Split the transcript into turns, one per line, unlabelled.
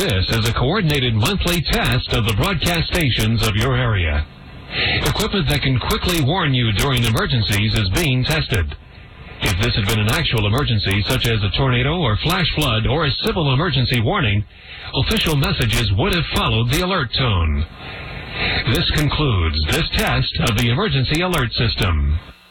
This is a coordinated monthly test of the broadcast stations of your area. Equipment that can quickly warn you during emergencies is being tested. If this had been an actual emergency, such as a tornado or flash flood or a civil emergency warning, official messages would have followed the alert tone. This concludes this test of the emergency alert system.